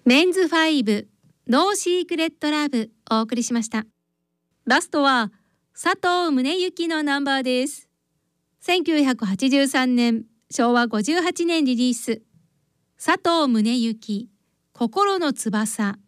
メンズファイブノーシークレットラブお送りしました。ラストは佐藤宗行のナンバーです。1983年昭和58年リリース、佐藤宗行心の翼。